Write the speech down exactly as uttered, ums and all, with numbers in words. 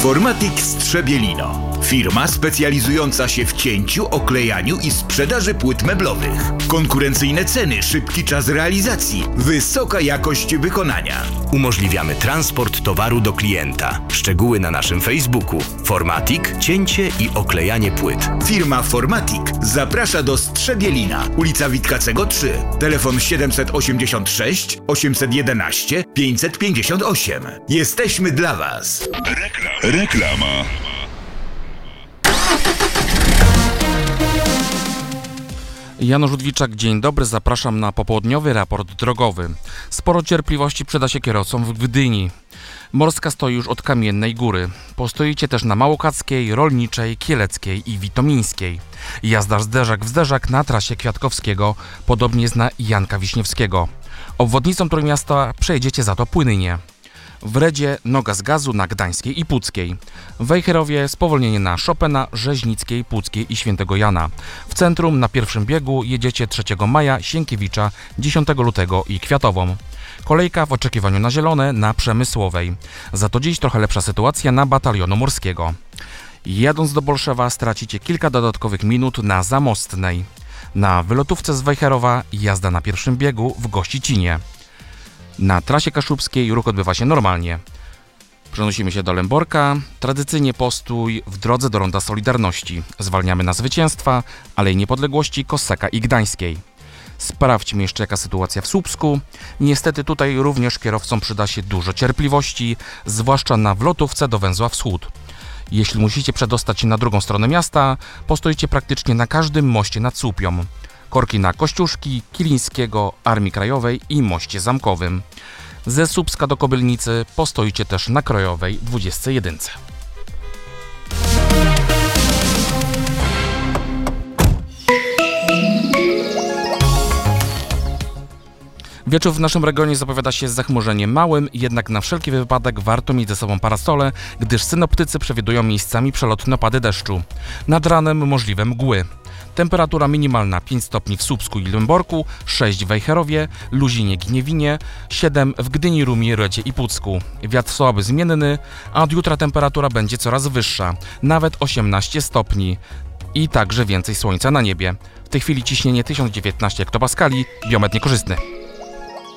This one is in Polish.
Formatic Strzebielino. Firma specjalizująca się w cięciu, oklejaniu i sprzedaży płyt meblowych. Konkurencyjne ceny, szybki czas realizacji, wysoka jakość wykonania. Umożliwiamy transport towaru do klienta. Szczegóły na naszym Facebooku. Formatic, cięcie i oklejanie płyt. Firma Formatic zaprasza do Strzebielina, ulica Witkacego trzy, telefon siedemset osiemdziesiąt sześć osiemset jedenaście pięćset pięćdziesiąt osiem. Jesteśmy dla Was. Rekla- Reklama. Janusz Ludwiczak, dzień dobry, zapraszam na popołudniowy raport drogowy. Sporo cierpliwości przyda się kierowcom w Gdyni. Morska stoi już od Kamiennej Góry. Postoicie też na Małokackiej, Rolniczej, Kieleckiej i Witomińskiej. Jazda zderzak w zderzak na trasie Kwiatkowskiego, podobnie jest na Janka Wiśniewskiego. Obwodnicą Trójmiasta przejedziecie za to płynnie. W Redzie noga z gazu na Gdańskiej i Puckiej. W Wejherowie spowolnienie na Chopina, Rzeźnickiej, Puckiej i Świętego Jana. W centrum na pierwszym biegu jedziecie trzeciego maja, Sienkiewicza, dziesiątego lutego i Kwiatową. Kolejka w oczekiwaniu na zielone na Przemysłowej. Za to dziś trochę lepsza sytuacja na Batalionu Morskiego. Jadąc do Bolszewa stracicie kilka dodatkowych minut na Zamostnej. Na wylotówce z Wejherowa jazda na pierwszym biegu w Gościcinie. Na trasie kaszubskiej ruch odbywa się normalnie. Przenosimy się do Lęborka. Tradycyjnie postój w drodze do Ronda Solidarności. Zwalniamy na Zwycięstwa, Alei Niepodległości, Kossaka i Gdańskiej. Sprawdźmy jeszcze, jaka sytuacja w Słupsku. Niestety tutaj również kierowcom przyda się dużo cierpliwości, zwłaszcza na wlotówce do węzła Wschód. Jeśli musicie przedostać się na drugą stronę miasta, postójcie praktycznie na każdym moście nad Słupią. Korki na Kościuszki, Kilińskiego, Armii Krajowej i moście zamkowym. Ze Słupska do Kobylnicy postoicie też na Krajowej dwudziestej jedynce. Wieczór w naszym regionie zapowiada się z zachmurzeniem małym, jednak na wszelki wypadek warto mieć ze sobą parasole, gdyż synoptycy przewidują miejscami przelotne opady deszczu. Nad ranem możliwe mgły. Temperatura minimalna pięć stopni w Słupsku i Lęborku, sześć w Wejherowie, Luzinie, Gniewinie, siedem w Gdyni, Rumie, Redzie i Pucku. Wiatr słaby zmienny, a od jutra temperatura będzie coraz wyższa, nawet osiemnaście stopni. I także więcej słońca na niebie. W tej chwili ciśnienie tysiąc dziewiętnaście hektopaskali, biometr niekorzystny.